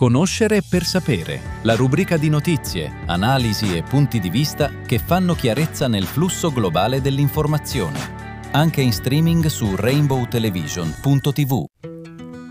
Conoscere per sapere, la rubrica di notizie, analisi e punti di vista che fanno chiarezza nel flusso globale dell'informazione. Anche in streaming su rainbowtelevision.tv.